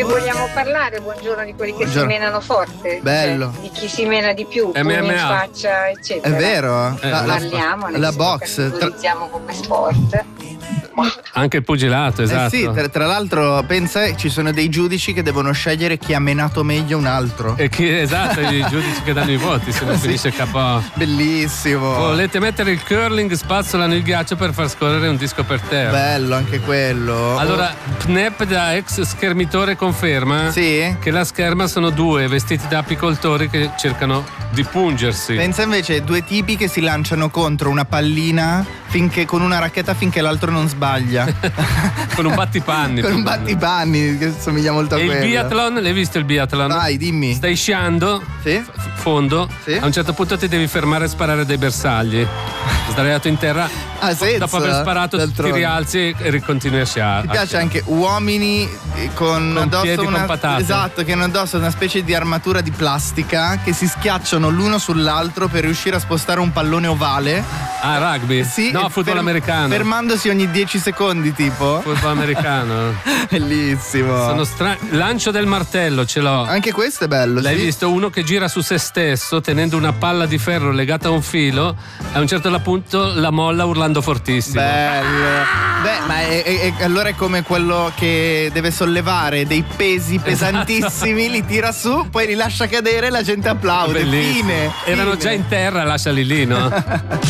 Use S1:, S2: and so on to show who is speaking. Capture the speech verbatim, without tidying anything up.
S1: Ne vogliamo parlare, buongiorno, di quelli che
S2: Buongiorno.
S1: si menano forte.
S2: Bello.
S1: Cioè, di chi si mena di più,
S3: M M A.
S1: pugni in faccia, eccetera.
S2: È vero?
S3: Eh,
S2: la, la,
S1: Parliamo,
S2: la box. Tra,
S1: categorizziamo come sport.
S3: Anche il pugilato, esatto.
S2: eh sì, tra, tra l'altro pensa, ci sono dei giudici che devono scegliere chi ha menato meglio un altro.
S3: E chi, esatto, i giudici che danno i voti, se non
S2: Sì.
S3: finisce K O.
S2: Bellissimo.
S3: Volete mettere il curling, spazzolano il ghiaccio per far scorrere un disco per terra.
S2: Bello anche quello.
S3: Allora, Pnep da ex schermitore conferma
S2: Sì?
S3: che la scherma sono due vestiti da apicoltori che cercano di pungersi.
S2: Pensa invece due tipi che si lanciano contro una pallina finché, con una racchetta finché l'altro non sbaglia.
S3: Con un battipanni.
S2: Con un battipanni che somiglia molto a
S3: E il
S2: quello.
S3: biathlon, l'hai visto il biathlon?
S2: Vai, dimmi.
S3: Stai sciando,
S2: Sì?
S3: f- fondo,
S2: Sì.
S3: a un certo punto ti devi fermare e sparare dai bersagli. Sdraiato in terra,
S2: Ah, senza,
S3: dopo aver sparato ti
S2: d'altronde.
S3: rialzi e ricontinui a sciare.
S2: Mi piace anche uomini con,
S3: Con
S2: addosso
S3: piedi
S2: una,
S3: con patate.
S2: esatto, che hanno addosso una specie di armatura di plastica che si schiacciano l'uno sull'altro per riuscire a spostare un pallone ovale.
S3: Ah, rugby?
S2: Sì,
S3: No,
S2: e
S3: football
S2: fer-
S3: americano.
S2: Fermandosi ogni dieci secondi, tipo.
S3: Football americano.
S2: Bellissimo.
S3: Sono stra- Lancio del martello, ce l'ho.
S2: Anche questo è bello.
S3: L'hai
S2: sì.
S3: visto? Uno che gira su se stesso tenendo una palla di ferro legata a un filo, a un certo punto la molla urlando fortissimo.
S2: Bello. Beh, ma è, è- è- allora è come quello che deve sollevare dei pesi pesantissimi, li tira su, poi li lascia cadere e la gente applaude.
S3: Bellissimo.
S2: Fine.
S3: Erano
S2: fine.
S3: già in terra, lasciali lì, no?